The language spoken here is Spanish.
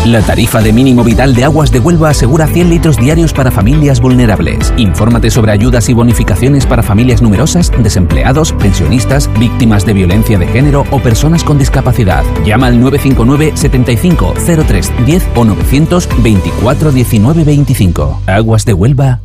La tarifa de mínimo vital de Aguas de Huelva asegura 100 litros diarios para familias vulnerables. Infórmate sobre ayudas y bonificaciones para familias numerosas, desempleados, pensionistas, víctimas de violencia de género o personas con discapacidad. Llama al 959 75 03 10 o 924 19 25. Aguas de Huelva,